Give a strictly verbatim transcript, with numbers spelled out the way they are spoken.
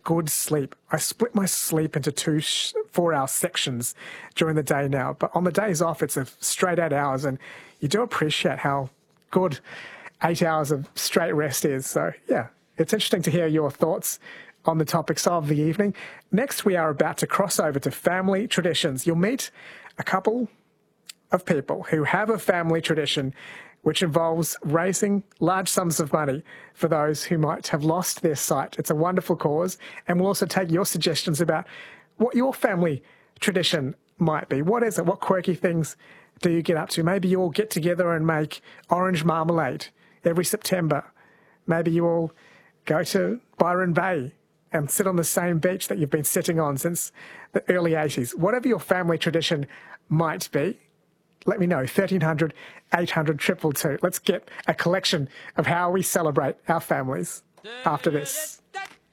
good sleep. I split my sleep into two sh- four-hour sections during the day now, but on the days off, it's a straight eight hours, and you do appreciate how good eight hours of straight rest is. So, yeah, it's interesting to hear your thoughts on the topics of the evening. Next, we are about to cross over to family traditions. You'll meet a couple of people who have a family tradition which involves raising large sums of money for those who might have lost their sight. It's a wonderful cause, and we'll also take your suggestions about what your family tradition might be. What is it? What quirky things do you get up to? Maybe you all get together and make orange marmalade every September. Maybe you all go to Byron Bay and sit on the same beach that you've been sitting on since the early eighties. Whatever your family tradition might be, let me know. thirteen hundred, eight hundred, two two two. Let's get a collection of how we celebrate our families after this.